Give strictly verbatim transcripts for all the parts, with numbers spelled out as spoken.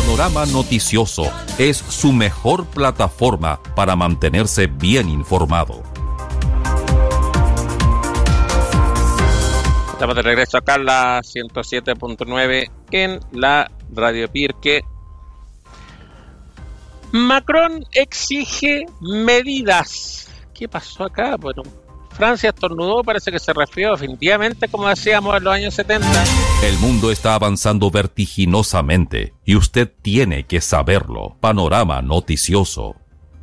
Panorama Noticioso es su mejor plataforma para mantenerse bien informado. Estamos de regreso acá en la ciento siete punto nueve en la Radio Pirque. Macron exige medidas. ¿Qué pasó acá? Bueno, Francia estornudó, parece que se resfrió definitivamente, como decíamos en los años setenta. El mundo está avanzando vertiginosamente y usted tiene que saberlo. Panorama Noticioso.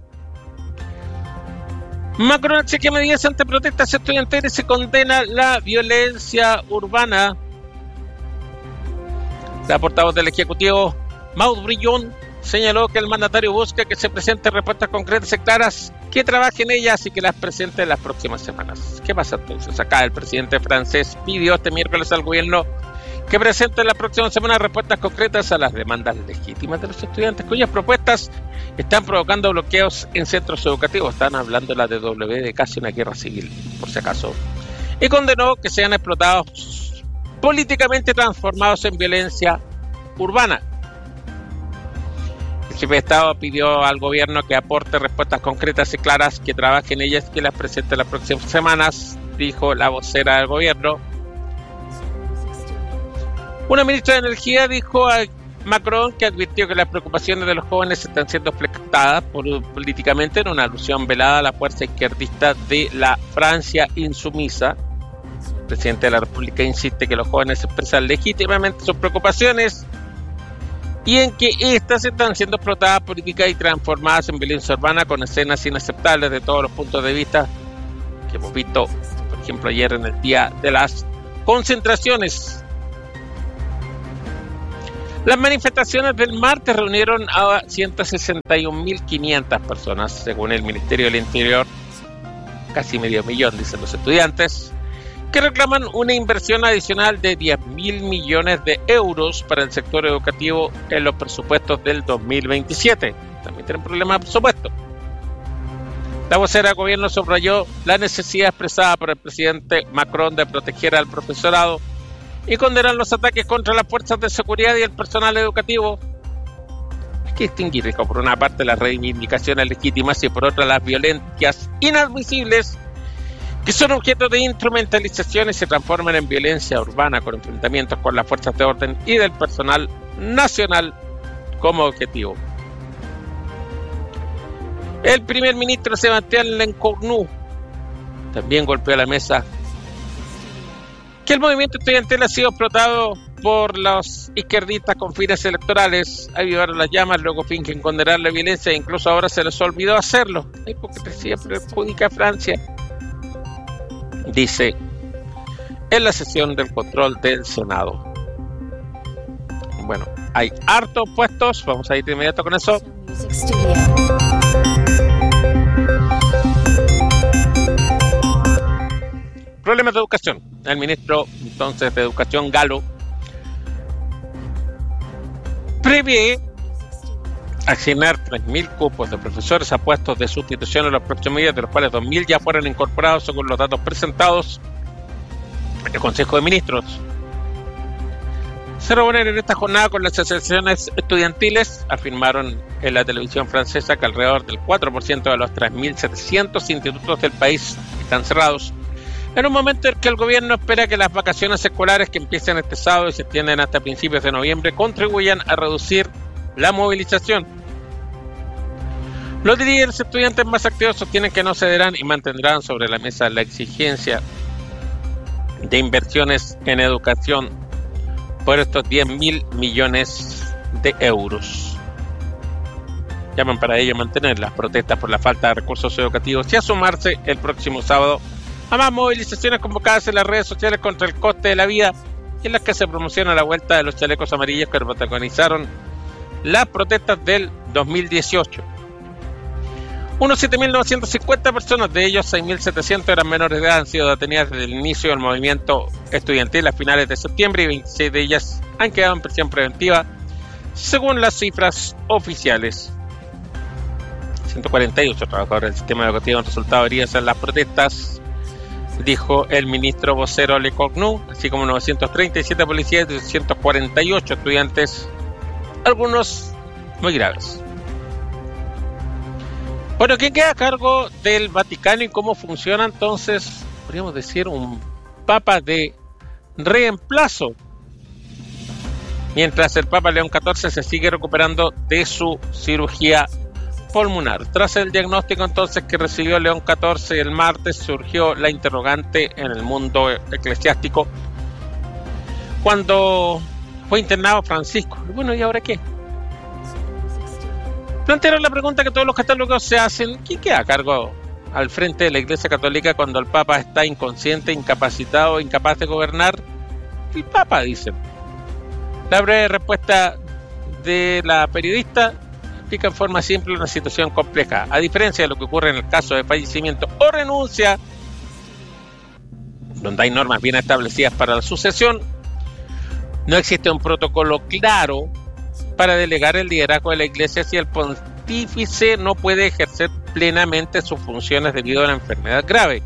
Macron exige medidas ante protestas estudiantiles y condena la violencia urbana. La portavoz del Ejecutivo, Maud Brillon, señaló que el mandatario busca que se presenten respuestas concretas y claras, que trabaje en ellas y que las presente en las próximas semanas. ¿Qué pasa entonces? Acá el presidente francés pidió este miércoles al gobierno que presente en las próximas semanas respuestas concretas a las demandas legítimas de los estudiantes, cuyas propuestas están provocando bloqueos en centros educativos. Están hablando la D W de casi una guerra civil, por si acaso. Y condenó que sean explotados políticamente transformados en violencia urbana. El jefe de Estado pidió al gobierno que aporte respuestas concretas y claras, que trabaje en ellas y que las presente en las próximas semanas, dijo la vocera del gobierno. Una ministra de Energía dijo a Macron que advirtió que las preocupaciones de los jóvenes están siendo explotadas políticamente, en una alusión velada a la fuerza izquierdista de la Francia insumisa. El presidente de la República insiste que los jóvenes expresan legítimamente sus preocupaciones y en que éstas están siendo explotadas políticas y transformadas en violencia urbana, con escenas inaceptables de todos los puntos de vista que hemos visto, por ejemplo, ayer en el día de las concentraciones. Las manifestaciones del martes reunieron a ciento sesenta y un mil quinientas personas, según el Ministerio del Interior, casi medio millón, dicen los estudiantes, que reclaman una inversión adicional de diez mil millones de euros para el sector educativo en los presupuestos del dos mil veintisiete. También tienen problemas de presupuesto. La vocera del gobierno subrayó la necesidad expresada por el presidente Macron de proteger al profesorado y condenar los ataques contra las fuerzas de seguridad y el personal educativo. Hay que distinguir, por una parte, las reivindicaciones legítimas y por otra las violencias inadmisibles que son objeto de instrumentalización y se transforman en violencia urbana, con enfrentamientos con las fuerzas de orden y del personal nacional como objetivo. El primer ministro Sebastián Lecornu también golpeó la mesa que el movimiento estudiantil ha sido explotado por los izquierdistas con fines electorales. Avivaron las llamas, luego fingen condenar la violencia e incluso ahora se les olvidó hacerlo. La hipocresía perjudica a Francia, dice en la sesión del control del Senado. Bueno, hay hartos puestos, vamos a ir de inmediato con eso. Problemas de educación. El ministro entonces de Educación, Galo, prevé asignar tres mil cupos de profesores a puestos de sustitución en los próximos días, de los cuales dos mil ya fueron incorporados según los datos presentados en el Consejo de Ministros. Se reúnen en esta jornada con las asociaciones estudiantiles. Afirmaron en la televisión francesa que alrededor del cuatro por ciento de los tres mil setecientos institutos del país están cerrados, en un momento en que el gobierno espera que las vacaciones escolares, que empiezan este sábado y se extienden hasta principios de noviembre, contribuyan a reducir la movilización. Los líderes estudiantes más activos sostienen que no cederán y mantendrán sobre la mesa la exigencia de inversiones en educación por estos diez mil millones de euros. Llaman para ello mantener las protestas por la falta de recursos educativos y a sumarse el próximo sábado a más movilizaciones convocadas en las redes sociales contra el coste de la vida, en las que se promociona la vuelta de los chalecos amarillos que protagonizaron las protestas del dos mil dieciocho. Unos siete mil novecientas cincuenta personas, de ellos seis mil setecientos eran menores de edad, han sido detenidas desde el inicio del movimiento estudiantil a finales de septiembre y veintiséis de ellas han quedado en prisión preventiva, según las cifras oficiales. ciento cuarenta y ocho trabajadores del sistema educativo han resultado heridos en las protestas, dijo el ministro vocero Lecornu, así como novecientos treinta y siete policías y doscientos cuarenta y ocho estudiantes, algunos muy graves. Bueno, ¿quién queda a cargo del Vaticano y cómo funciona entonces, podríamos decir, un papa de reemplazo? Mientras el Papa León catorce se sigue recuperando de su cirugía pulmonar. Tras el diagnóstico entonces que recibió León catorce el martes, surgió la interrogante en el mundo eclesiástico cuando fue internado Francisco. Bueno, ¿y ahora qué? Plantearon la pregunta que todos los católicos se hacen: ¿quién queda a cargo al frente de la Iglesia Católica cuando el Papa está inconsciente, incapacitado, incapaz de gobernar? El Papa, dicen. La breve respuesta de la periodista explica en forma simple una situación compleja. A diferencia de lo que ocurre en el caso de fallecimiento o renuncia, donde hay normas bien establecidas para la sucesión, no existe un protocolo claro para delegar el liderazgo de la Iglesia si el pontífice no puede ejercer plenamente sus funciones debido a una enfermedad grave.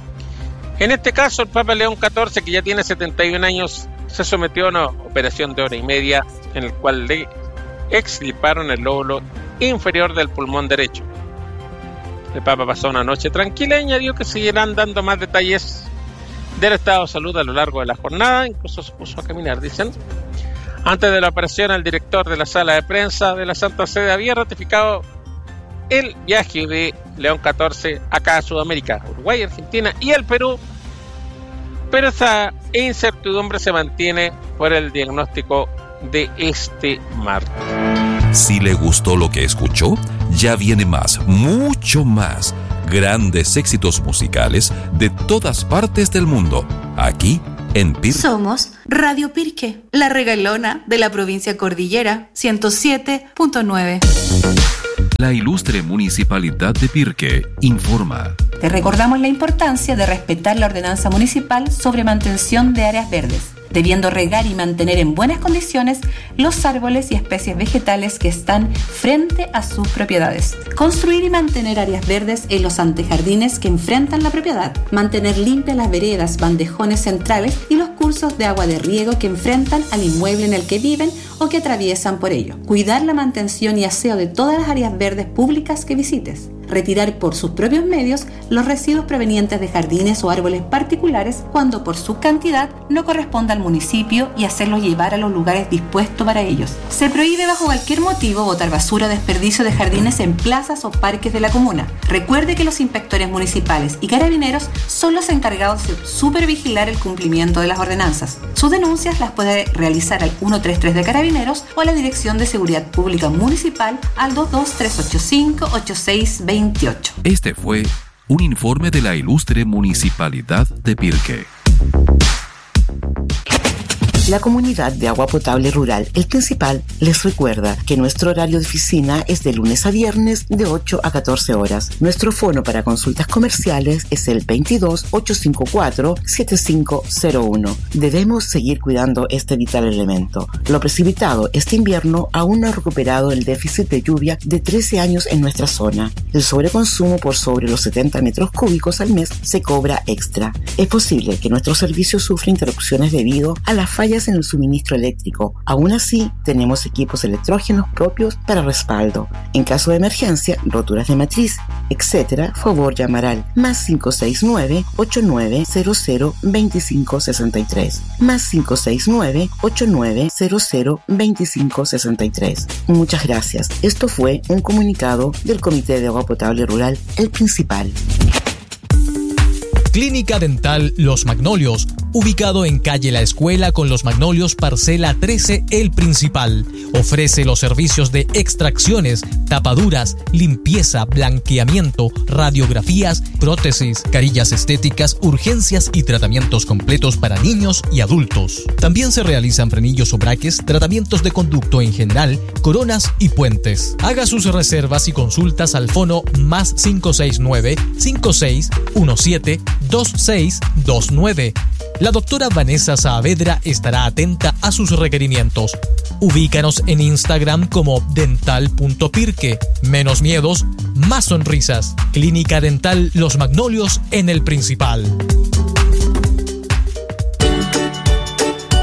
En este caso, el Papa León catorce, que ya tiene setenta y un años, se sometió a una operación de hora y media en la cual le extirparon el lóbulo inferior del pulmón derecho. El Papa pasó una noche tranquila y añadió que seguirán dando más detalles del estado de salud a lo largo de la jornada. Incluso se puso a caminar, dicen. Antes de la operación, el director de la sala de prensa de la Santa Sede había ratificado el viaje de León catorce acá a Sudamérica, Uruguay, Argentina y el Perú, pero esa incertidumbre se mantiene por el diagnóstico de este martes. Si le gustó lo que escuchó, ya viene más, mucho más. Grandes éxitos musicales de todas partes del mundo, aquí en Pirque. Somos Radio Pirque, la regalona de la provincia Cordillera, ciento siete punto nueve. La ilustre Municipalidad de Pirque informa. Te recordamos la importancia de respetar la ordenanza municipal sobre mantención de áreas verdes, debiendo regar y mantener en buenas condiciones los árboles y especies vegetales que están frente a sus propiedades. Construir y mantener áreas verdes en los antejardines que enfrentan la propiedad. Mantener limpias las veredas, bandejones centrales y los cursos de agua de riego que enfrentan al inmueble en el que viven o que atraviesan por ello. Cuidar la mantención y aseo de todas las áreas verdes públicas que visites. Retirar por sus propios medios los residuos provenientes de jardines o árboles particulares cuando por su cantidad no corresponda al municipio y hacerlos llevar a los lugares dispuestos para ellos. Se prohíbe bajo cualquier motivo botar basura o desperdicio de jardines en plazas o parques de la comuna. Recuerde que los inspectores municipales y carabineros son los encargados de supervigilar el cumplimiento de las ordenanzas. Sus denuncias las puede realizar al ciento treinta y tres de Carabineros o a la Dirección de Seguridad Pública Municipal al dos dos tres ocho cinco ocho seis dos ocho. Este fue un informe de la ilustre Municipalidad de Pirque. La Comunidad de Agua Potable Rural El Principal les recuerda que nuestro horario de oficina es de lunes a viernes de ocho a catorce horas. Nuestro fono para consultas comerciales es el veintidós ochocientos cincuenta y cuatro setenta y cinco cero uno. Debemos seguir cuidando este vital elemento. Lo precipitado este invierno aún no ha recuperado el déficit de lluvia de trece años en nuestra zona. El sobreconsumo por sobre los setenta metros cúbicos al mes se cobra extra. Es posible que nuestro servicio sufra interrupciones debido a la falla en el suministro eléctrico. Aún así, tenemos equipos electrógenos propios para respaldo. En caso de emergencia, roturas de matriz, etcétera, favor llamar al más cinco seis nueve ocho nueve cero cero dos cinco seis tres, más cinco seis nueve ocho nueve cero cero dos cinco seis tres. Muchas gracias. Esto fue un comunicado del Comité de Agua Potable Rural El Principal. Clínica Dental Los Magnolios, ubicado en calle La Escuela con Los Magnolios, parcela trece, El Principal. Ofrece los servicios de extracciones, tapaduras, limpieza, blanqueamiento, radiografías, prótesis, carillas estéticas, urgencias y tratamientos completos para niños y adultos. También se realizan frenillos o braques, tratamientos de conducto en general, coronas y puentes. Haga sus reservas y consultas al fono más cinco seis nueve cinco seis uno siete dos seis dos nueve. La doctora Vanessa Saavedra estará atenta a sus requerimientos. Ubícanos en Instagram como dental punto pirque. Menos miedos, más sonrisas. Clínica Dental Los Magnolios en El Principal.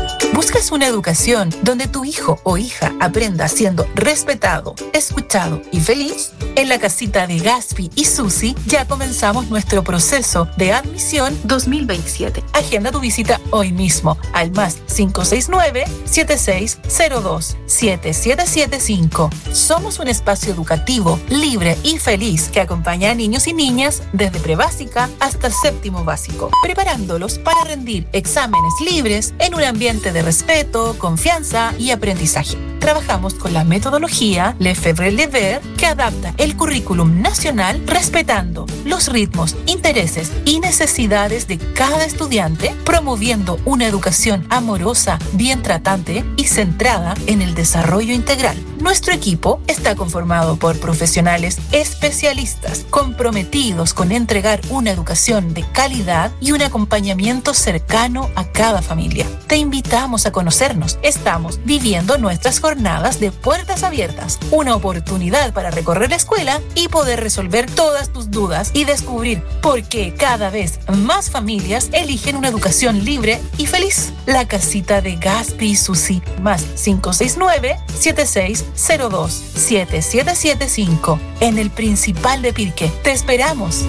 ¿Buscas una educación donde tu hijo o hija aprenda siendo respetado, escuchado y feliz? En la casita de Gaspi y Susi ya comenzamos nuestro proceso de admisión dos mil veintisiete. Agenda tu visita hoy mismo al más cinco seis nueve, siete seis cero dos, siete siete siete cinco. Somos un espacio educativo, libre y feliz que acompaña a niños y niñas desde prebásica hasta séptimo básico, preparándolos para rendir exámenes libres en un ambiente de respeto, confianza y aprendizaje. Trabajamos con la metodología Lefebvre-Lever, que adapta el currículum nacional respetando los ritmos, intereses y necesidades de cada estudiante, promoviendo una educación amorosa, bien tratante y centrada en el desarrollo integral. Nuestro equipo está conformado por profesionales especialistas comprometidos con entregar una educación de calidad y un acompañamiento cercano a cada familia. Te invitamos a conocernos. Estamos viviendo nuestras jornadas de puertas abiertas, una oportunidad para recorrer la escuela y poder resolver todas tus dudas y descubrir por qué cada vez más familias eligen una educación libre y feliz. La casita de Gaspi y Susi, más cinco seis nueve, siete seis cero dos, siete siete siete cinco, en el Principal de Pirque. Te esperamos.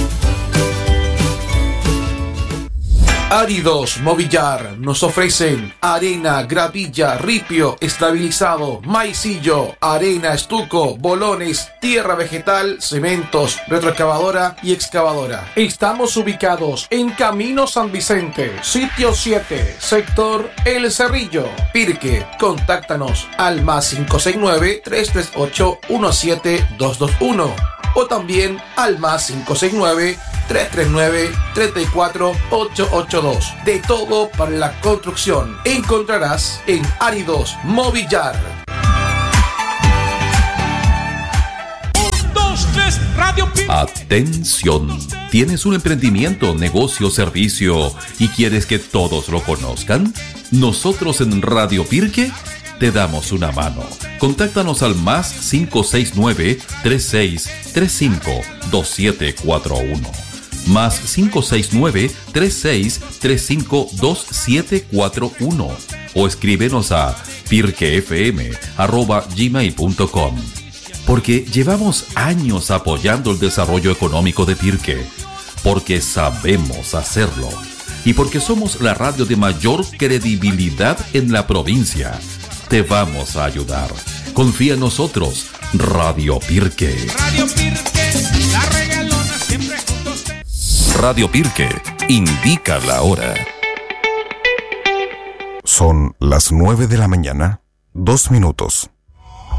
Áridos Movillar nos ofrecen arena, gravilla, ripio, estabilizado, maicillo, arena, estuco, bolones, tierra vegetal, cementos, retroexcavadora y excavadora. Estamos ubicados en Camino San Vicente, sitio siete, sector El Cerrillo, Pirque. Contáctanos al más cinco seis nueve, tres tres ocho, uno siete dos dos uno o también al más cinco seis nueve, tres tres nueve, tres cuatro ocho ocho dos. De todo para la construcción encontrarás en Áridos Movillar. Un, dos, tres, Radio Pirque. Atención, ¿tienes un emprendimiento, negocio, servicio y quieres que todos lo conozcan? Nosotros en Radio Pirque te damos una mano. Contáctanos al más cinco seis nueve, tres seis tres cinco, dos siete cuatro uno. Más cinco seis nueve, tres seis tres cinco, dos siete cuatro uno. O escríbenos a pirquefm arroba gmail punto com. Porque llevamos años apoyando el desarrollo económico de Pirque. Porque sabemos hacerlo. Y porque somos la radio de mayor credibilidad en la provincia. Te vamos a ayudar. Confía en nosotros. Radio Pirque. Radio Pirque, la regalona siempre junto a usted. Radio Pirque indica la hora. Son las nueve de la mañana, dos minutos.